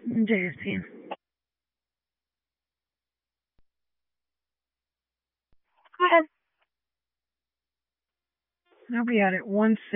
JSP. Go ahead. I'll be at it 1-6.